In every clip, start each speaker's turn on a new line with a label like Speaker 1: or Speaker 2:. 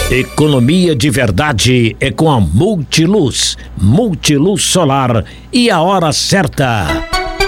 Speaker 1: Economia de verdade é com a Multiluz. Multiluz Solar e a hora certa.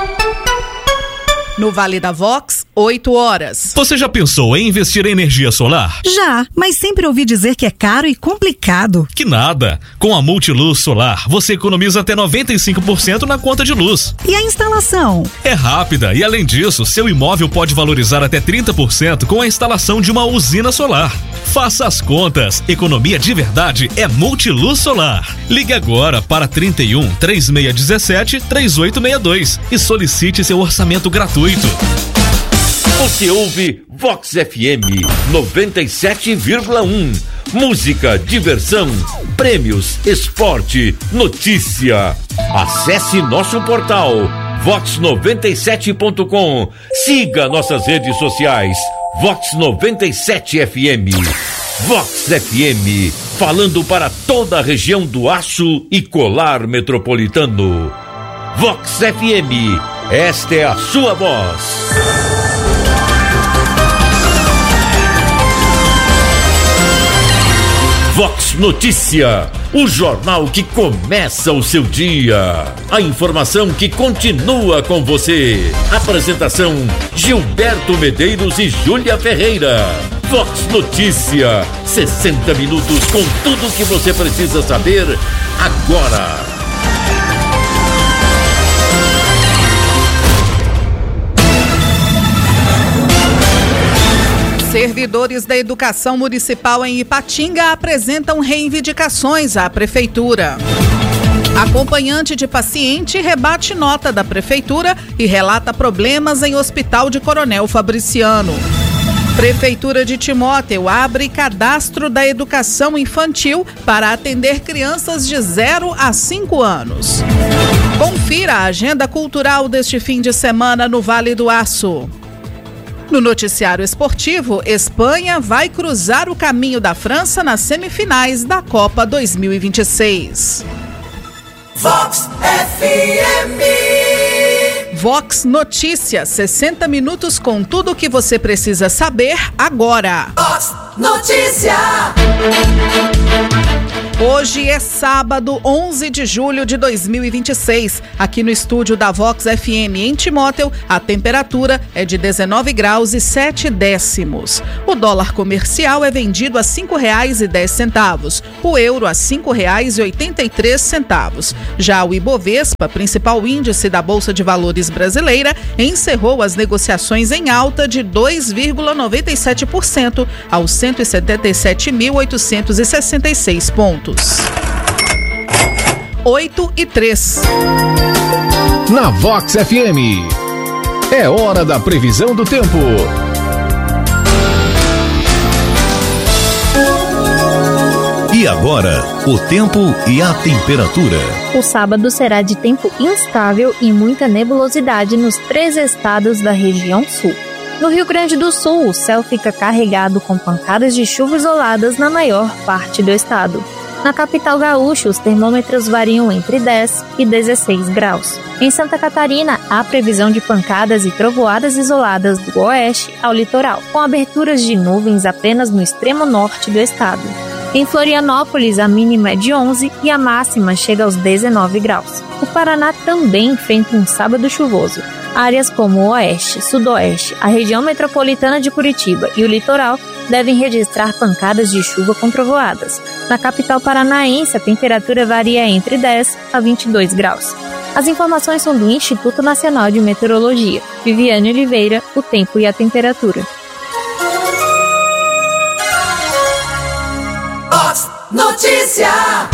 Speaker 2: No Vale da Vox, 8 horas.
Speaker 3: Você já pensou em investir em energia solar?
Speaker 4: Já, mas sempre ouvi dizer que é caro e complicado.
Speaker 3: Que nada! Com a Multiluz Solar, você economiza até 95% na conta de luz.
Speaker 4: E a instalação?
Speaker 3: É rápida e, além disso, seu imóvel pode valorizar até 30% com a instalação de uma usina solar. Faça as contas. Economia de verdade é Multiluz Solar. Ligue agora para 31 3617 3862 e solicite seu orçamento gratuito.
Speaker 5: Você ouve Vox FM 97,1. Música, diversão, prêmios, esporte, notícia. Acesse nosso portal vox97.com. Siga nossas redes sociais. Vox 97 FM. Vox FM, falando para toda a região do Aço e Colar Metropolitano. Vox FM, esta é a sua voz. Vox Notícia, o jornal que começa o seu dia. A informação que continua com você. Apresentação: Gilberto Medeiros e Júlia Ferreira. Vox Notícia, 60 minutos com tudo o que você precisa saber agora.
Speaker 2: Servidores da Educação Municipal em Ipatinga apresentam reivindicações à Prefeitura. Acompanhante de paciente rebate nota da Prefeitura e relata problemas em Hospital de Coronel Fabriciano. Prefeitura de Timóteo abre cadastro da educação infantil para atender crianças de 0 a 5 anos. Confira a agenda cultural deste fim de semana no Vale do Aço. No noticiário esportivo, Espanha vai cruzar o caminho da França nas semifinais da Copa 2026.
Speaker 6: Vox FM.
Speaker 2: Vox Notícia, 60 minutos com tudo o que você precisa saber agora.
Speaker 6: Vox Notícia.
Speaker 2: Hoje é sábado, 11 de julho de 2026. Aqui no estúdio da Vox FM em Timóteo, a temperatura é de 19 graus e 7 décimos. O dólar comercial é vendido a R$ 5,10. O euro a R$ 5,83. Já o Ibovespa, principal índice da Bolsa de Valores brasileira, encerrou as negociações em alta de 2,97% aos 177.866 pontos. 8:03.
Speaker 7: Na Vox FM, é hora da previsão do tempo.
Speaker 8: E agora, o tempo e a temperatura.
Speaker 9: O sábado será de tempo instável e muita nebulosidade nos 3 estados da região sul. No Rio Grande do Sul, o céu fica carregado com pancadas de chuva isoladas na maior parte do estado. Na capital gaúcha, os termômetros variam entre 10 e 16 graus. Em Santa Catarina, há previsão de pancadas e trovoadas isoladas do oeste ao litoral, com aberturas de nuvens apenas no extremo norte do estado. Em Florianópolis, a mínima é de 11 e a máxima chega aos 19 graus. O Paraná também enfrenta um sábado chuvoso. Áreas como o oeste, sudoeste, a região metropolitana de Curitiba e o litoral devem registrar pancadas de chuva com trovoadas. Na capital paranaense, a temperatura varia entre 10 a 22 graus. As informações são do Instituto Nacional de Meteorologia. Viviane Oliveira, o tempo e a temperatura.
Speaker 6: Vox Notícia.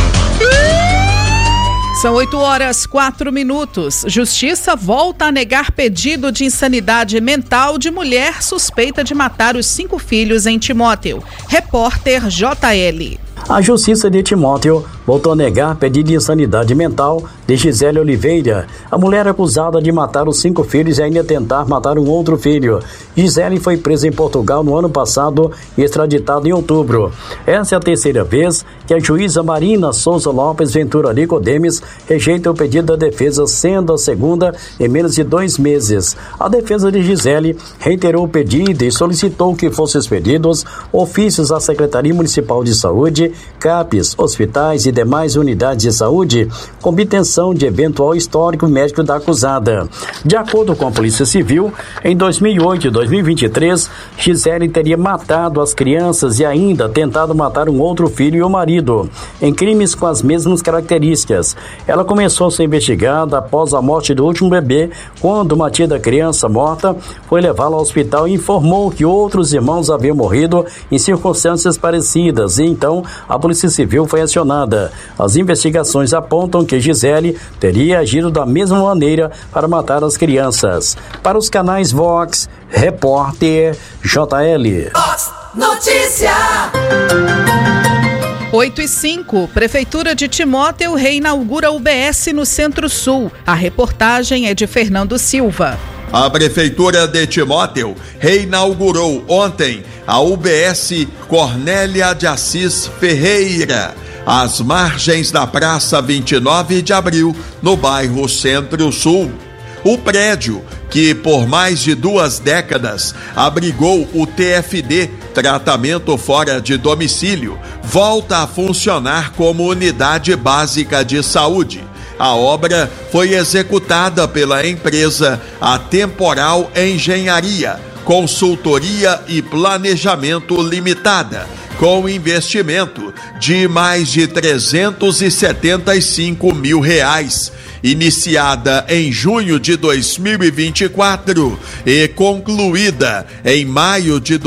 Speaker 2: São 8h04. Justiça volta a negar pedido de insanidade mental de mulher suspeita de matar os 5 filhos em Timóteo. Repórter JL.
Speaker 10: A Justiça de Timóteo voltou a negar pedido de insanidade mental de Gisele Oliveira. A mulher é acusada de matar os 5 filhos e ainda tentar matar um outro filho. Gisele foi presa em Portugal no ano passado e extraditada em outubro. Essa é a terceira vez que a juíza Marina Souza Lopes Ventura Nicodemes rejeita o pedido da defesa, sendo a segunda em menos de 2 meses. A defesa de Gisele reiterou o pedido e solicitou que fossem expedidos ofícios à Secretaria Municipal de Saúde, CAPES, hospitais e demais unidades de saúde com obtenção de eventual histórico médico da acusada. De acordo com a Polícia Civil, em 2008 e 2023, Gisele teria matado as crianças e ainda tentado matar um outro filho e o marido, em crimes com as mesmas características. Ela começou a ser investigada após a morte do último bebê, quando uma tia da criança morta foi levá-la ao hospital e informou que outros irmãos haviam morrido em circunstâncias parecidas, e então a Polícia Civil foi acionada. As investigações apontam que Gisele teria agido da mesma maneira para matar as crianças. Para os canais Vox, repórter JL.
Speaker 6: Vox Notícia.
Speaker 2: 8:05, Prefeitura de Timóteo reinaugura UBS no Centro-Sul. A reportagem é de Fernando Silva.
Speaker 11: A Prefeitura de Timóteo reinaugurou ontem a UBS Cornélia de Assis Ferreira, às margens da Praça 29 de Abril, no bairro Centro-Sul. O prédio, que por mais de 2 décadas abrigou o TFD, tratamento fora de domicílio, volta a funcionar como unidade básica de saúde. A obra foi executada pela empresa Atemporal Engenharia, Consultoria e Planejamento Limitada, com investimento de mais de R$375 mil. Iniciada em junho de 2024 e concluída em maio de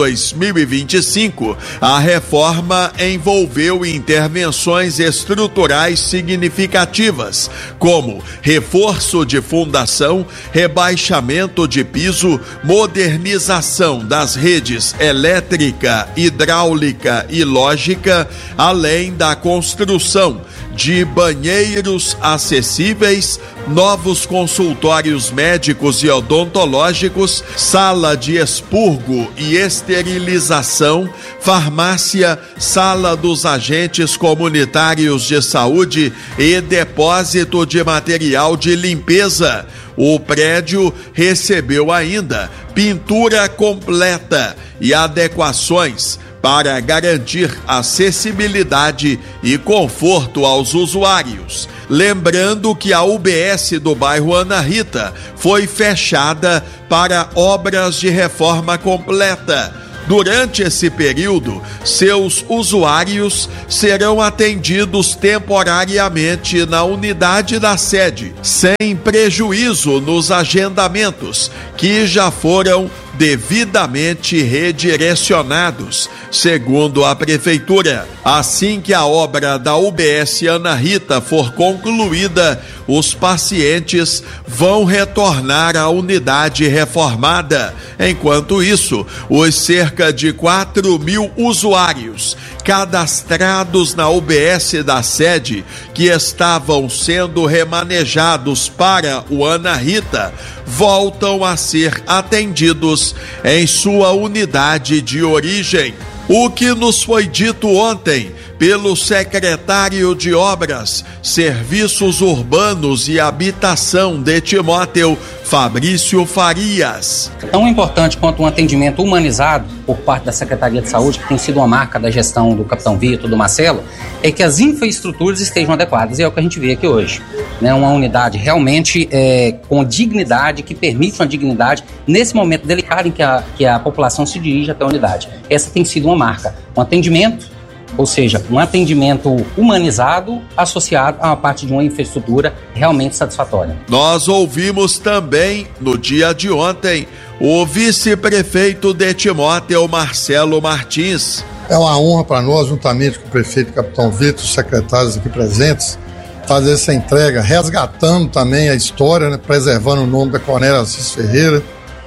Speaker 11: 2025, a reforma envolveu intervenções estruturais significativas, como reforço de fundação, rebaixamento de piso, modernização das redes elétrica, hidráulica e lógica, além da construção de banheiros acessíveis, novos consultórios médicos e odontológicos, sala de expurgo e esterilização, farmácia, sala dos agentes comunitários de saúde e depósito de material de limpeza. O prédio recebeu ainda pintura completa e adequações para garantir acessibilidade e conforto aos usuários. Lembrando que a UBS do bairro Ana Rita foi fechada para obras de reforma completa. Durante esse período, seus usuários serão atendidos temporariamente na unidade da sede, sem prejuízo nos agendamentos, que já foram devidamente redirecionados, segundo a Prefeitura. Assim que a obra da UBS Ana Rita for concluída, os pacientes vão retornar à unidade reformada. Enquanto isso, os cerca de 4 mil usuários cadastrados na UBS da sede, que estavam sendo remanejados para o Ana Rita, voltam a ser atendidos em sua unidade de origem. O que nos foi dito ontem pelo secretário de Obras, Serviços Urbanos e Habitação de Timóteo, Fabrício Farias.
Speaker 12: Tão importante quanto um atendimento humanizado por parte da Secretaria de Saúde, que tem sido uma marca da gestão do Capitão Vitor, do Marcelo, é que as infraestruturas estejam adequadas, e é o que a gente vê aqui hoje. Uma unidade realmente com dignidade, que permite uma dignidade nesse momento delicado em que a população se dirige até a unidade. Essa tem sido uma marca, um atendimento, ou seja, um atendimento humanizado associado a uma parte de uma infraestrutura realmente satisfatória.
Speaker 11: Nós ouvimos também, no dia de ontem, o vice-prefeito de Timóteo, Marcelo Martins.
Speaker 13: É uma honra para nós, juntamente com o prefeito Capitão Vitor, os secretários aqui presentes, fazer essa entrega, resgatando também a história, preservando o nome da Cornélia Assis Ferreira,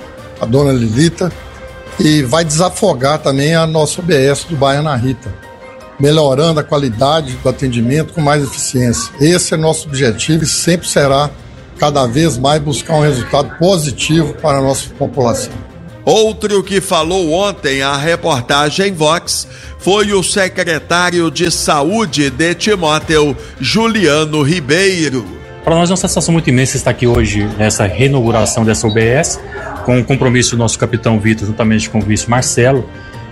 Speaker 13: a dona Lilita, e vai desafogar também a nossa UBS do bairro Ana Rita. melhorando a qualidade do atendimento com mais eficiência. Esse é nosso objetivo e sempre será cada vez mais buscar um resultado positivo para a nossa população.
Speaker 11: Outro que falou ontem à reportagem Vox foi o secretário de Saúde de Timóteo, Juliano Ribeiro.
Speaker 14: Para nós é uma satisfação muito imensa estar aqui hoje nessa reinauguração dessa UBS, com o compromisso do nosso capitão Vitor, juntamente com o vice Marcelo,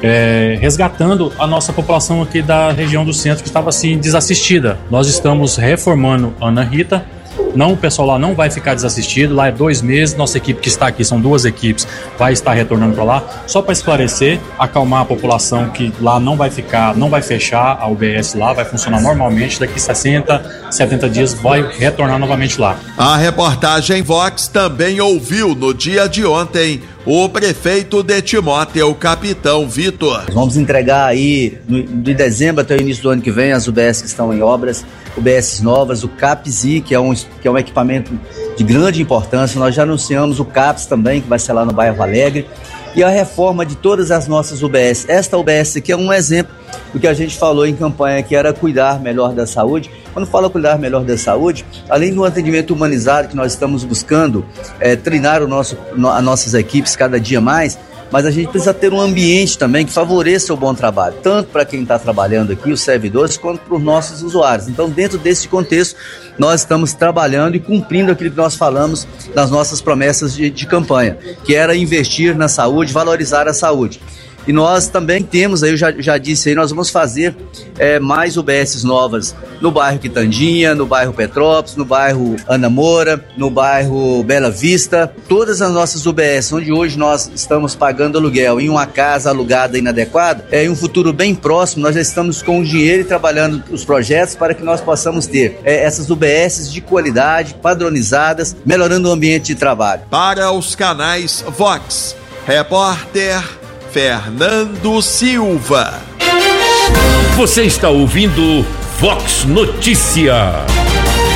Speaker 14: resgatando a nossa população aqui da região do centro que estava assim desassistida. Nós estamos reformando Ana Rita. Não, o pessoal lá não vai ficar desassistido, lá é 2 meses, nossa equipe que está aqui, são 2 equipes, vai estar retornando para lá, só para esclarecer, acalmar a população que lá não vai fechar a UBS lá, vai funcionar normalmente, daqui 60, 70 dias vai retornar novamente lá.
Speaker 11: A reportagem Vox também ouviu no dia de ontem o prefeito de Timóteo, o capitão Vitor.
Speaker 15: Vamos entregar aí de dezembro até o início do ano que vem as UBS que estão em obras, UBS novas, o CAPSI, que é um equipamento de grande importância. Nós já anunciamos o CAPS também, que vai ser lá no bairro Alegre, e a reforma de todas as nossas UBS. Esta UBS aqui é um exemplo do que a gente falou em campanha, que era cuidar melhor da saúde. Quando fala cuidar melhor da saúde, além do atendimento humanizado que nós estamos buscando, treinar as nossas equipes cada dia mais, mas a gente precisa ter um ambiente também que favoreça o bom trabalho, tanto para quem está trabalhando aqui, os servidores, quanto para os nossos usuários. Então, dentro desse contexto, nós estamos trabalhando e cumprindo aquilo que nós falamos nas nossas promessas de campanha, que era investir na saúde, valorizar a saúde. E nós também temos, aí eu já disse aí, nós vamos fazer mais UBSs novas no bairro Quitandinha, no bairro Petrópolis, no bairro Ana Moura, no bairro Bela Vista. Todas as nossas UBS, onde hoje nós estamos pagando aluguel em uma casa alugada inadequada, em um futuro bem próximo, nós já estamos com o dinheiro e trabalhando os projetos para que nós possamos ter essas UBSs de qualidade, padronizadas, melhorando o ambiente de trabalho.
Speaker 11: Para os canais Vox, repórter Fernando Silva.
Speaker 5: Você está ouvindo Vox Notícia.